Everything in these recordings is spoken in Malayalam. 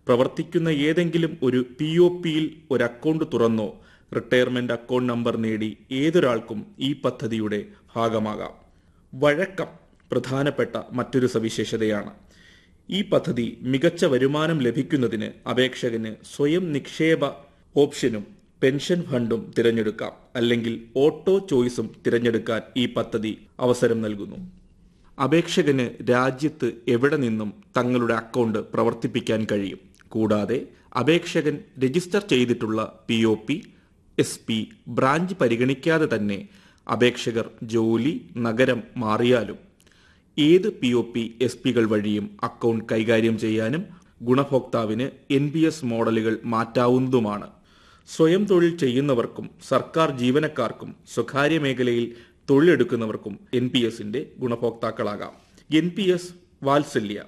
പ്രവർത്തിക്കുന്ന ഏതെങ്കിലും ഒരു POPയിൽ ഒരു അക്കൗണ്ട് തുറന്നോ റിട്ടയർമെന്റ് അക്കൗണ്ട് നമ്പർ നേടി ഏതൊരാൾക്കും ഈ പദ്ധതിയുടെ ഭാഗമാകാം. വഴക്കം പ്രധാനപ്പെട്ട മറ്റൊരു സവിശേഷതയാണ്. ഈ പദ്ധതി മികച്ച വരുമാനം ലഭിക്കുന്നതിന് അപേക്ഷകന് സ്വയം നിക്ഷേപ ഓപ്ഷനും പെൻഷൻ ഫണ്ടും തിരഞ്ഞെടുക്കാം, അല്ലെങ്കിൽ ഓട്ടോ ചോയ്സും തിരഞ്ഞെടുക്കാൻ ഈ പദ്ധതി അവസരം നൽകുന്നു. അപേക്ഷകന് രാജ്യത്ത് എവിടെ നിന്നും തങ്ങളുടെ അക്കൗണ്ട് പ്രവർത്തിപ്പിക്കാൻ കഴിയും. കൂടാതെ അപേക്ഷകൻ രജിസ്റ്റർ ചെയ്തിട്ടുള്ള POP, SP ബ്രാഞ്ച് പരിഗണിക്കാതെ തന്നെ അപേക്ഷകർ ജോലി നഗരം മാറിയാലും ഏത് POP, SPകൾ വഴിയും അക്കൗണ്ട് കൈകാര്യം ചെയ്യാനും ഗുണഭോക്താവിന് NPS മോഡലുകൾ മാറ്റാവുന്നതുമാണ്. സ്വയം തൊഴിൽ ചെയ്യുന്നവർക്കും സർക്കാർ ജീവനക്കാർക്കും സ്വകാര്യ മേഖലയിൽ തൊഴിലെടുക്കുന്നവർക്കും NPSന്റെ ഗുണഭോക്താക്കളാകാം. NPS വാത്സല്യ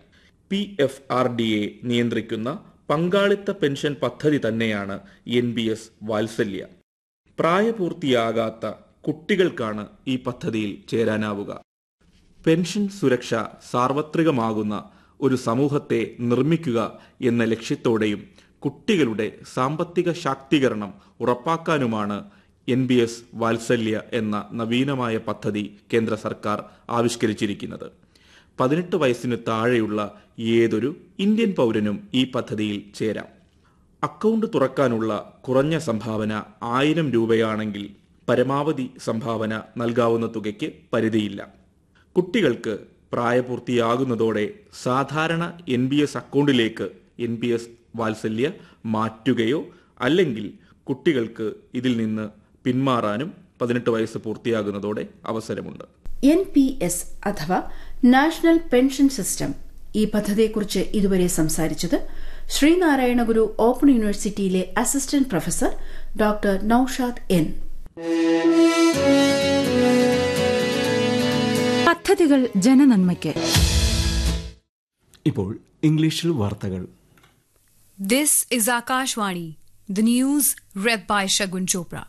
PFRDA നിയന്ത്രിക്കുന്ന പങ്കാളിത്ത പെൻഷൻ പദ്ധതി തന്നെയാണ് NPS വാത്സല്യ. പ്രായപൂർത്തിയാകാത്ത കുട്ടികൾക്കാണ് ഈ പദ്ധതിയിൽ ചേരാനാവുക. പെൻഷൻ സുരക്ഷ സാർവത്രികമാകുന്ന ഒരു സമൂഹത്തെ നിർമ്മിക്കുക എന്ന ലക്ഷ്യത്തോടെയും കുട്ടികളുടെ സാമ്പത്തിക ശാക്തീകരണം ഉറപ്പാക്കാനുമാണ് NPS വാത്സല്യ എന്ന നവീനമായ പദ്ധതി കേന്ദ്ര സർക്കാർ ആവിഷ്കരിച്ചിരിക്കുന്നത്. 18 വയസ്സിന് താഴെയുള്ള ഏതൊരു ഇന്ത്യൻ പൗരനും ഈ പദ്ധതിയിൽ ചേരാം. അക്കൗണ്ട് തുറക്കാനുള്ള കുറഞ്ഞ സംഭാവന 1000 രൂപയാണെങ്കിൽ പരമാവധി സംഭാവന നൽകാവുന്ന തുകയ്ക്ക് പരിധിയില്ല. കുട്ടികൾക്ക് പ്രായപൂർത്തിയാകുന്നതോടെ സാധാരണ NPS അക്കൗണ്ടിലേക്ക് NPS വാത്സല്യ മാറ്റുകയോ അല്ലെങ്കിൽ കുട്ടികൾക്ക് ഇതിൽ നിന്ന് പിന്മാറാനും 18 വയസ്സ് പൂർത്തിയാകുന്നതോടെ അവസരമുണ്ട്. NPS അഥവാ നാഷണൽ പെൻഷൻ സിസ്റ്റം, ഈ പദ്ധതിയെക്കുറിച്ച് ഇതുവരെ സംസാരിച്ചത് ശ്രീനാരായണ ഗുരു ഓപ്പൺ യൂണിവേഴ്സിറ്റിയിലെ assistant professor doctor Naushad N. പദ്ധതികൾ ജനനന്മയ്ക്ക്. ഇപ്പോൾ ഇംഗ്ലീഷിൽ വാർത്തകൾ. This is Akashvani. The news read by Shagun Chopra.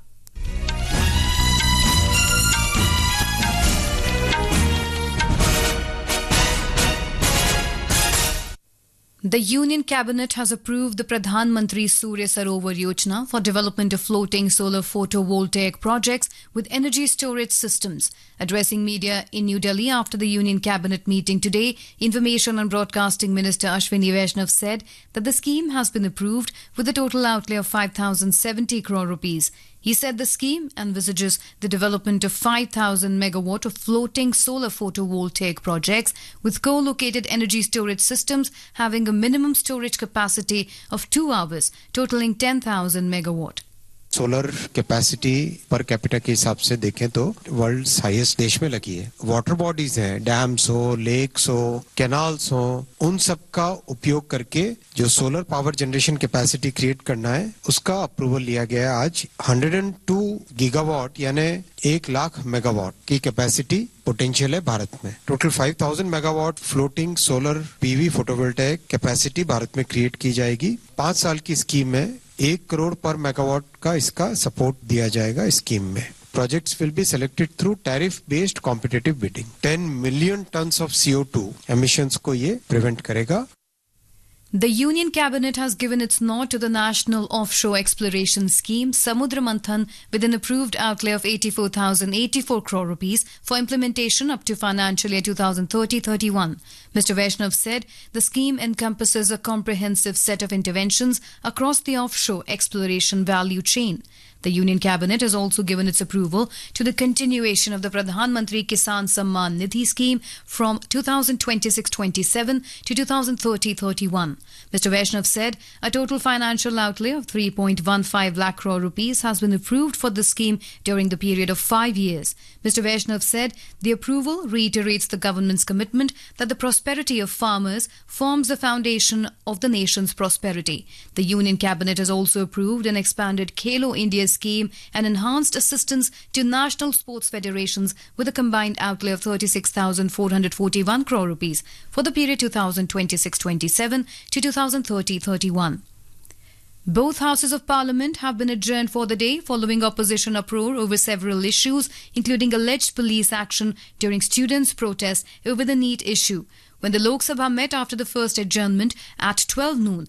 The Union Cabinet has approved the Pradhan Mantri Surya Sarovar Yojana for development of floating solar photovoltaic projects with energy storage systems. Addressing media in New Delhi after the Union Cabinet meeting today, Information and Broadcasting Minister Ashwini Vaishnav said that the scheme has been approved with a total outlay of 5,070 crore rupees. He said the scheme envisages the development of 5,000 megawatt of floating solar photovoltaic projects with co-located energy storage systems having a minimum storage capacity of 2 hours, totaling 10,000 megawatt. Solar capacity per capita के हिसाब से देखें तो वर्ल्ड हाईएस्ट देश में लगी है. वाटर बॉडीज हैं, डैम्स हो, लेक्स हो, कैनाल्स हो, उन सब का उपयोग करके जो solar power generation capacity create करना है उसका अप्रूवल लिया गया है आज. 102 गीगावाट यानी 1,00,000 मेगावाट की कैपेसिटी पोटेंशियल है भारत में. Total 5,000 megawatt floating solar PV photovoltaic capacity Bharat में क्रिएट की जाएगी. 5 साल की स्कीम में 1 करोड़ पर मेगावाट का इसका सपोर्ट दिया जाएगा स्कीम में. Projects will be selected through tariff-based competitive bidding. 10 million tons of CO2 emissions को ये prevent करेगा. The Union Cabinet has given its nod to the National Offshore Exploration Scheme, Samudra Manthan, with an approved outlay of 84,084 crore rupees for implementation up to financial year 2030-31. Mr. Vaishnav said the scheme encompasses a comprehensive set of interventions across the offshore exploration value chain. The Union Cabinet has also given its approval to the continuation of the Pradhan Mantri Kisan Samman Nidhi scheme from 2026-27 to 2030-31. Mr. Vaishnav said a total financial outlay of 3.15 lakh crore rupees has been approved for the scheme during the period of 5 years. Mr. Vaishnav said the approval reiterates the government's commitment that the prosperity of farmers forms the foundation of the nation's prosperity. The Union Cabinet has also approved an expanded Khelo India scheme and enhanced assistance to national sports federations with a combined outlay of 36,441 crore rupees for the period 2026-27 to 2030-31. Both houses of parliament have been adjourned for the day following opposition uproar over several issues, including alleged police action during students' protests over the NEET issue. When the Lok Sabha met after the first adjournment at 12 noon,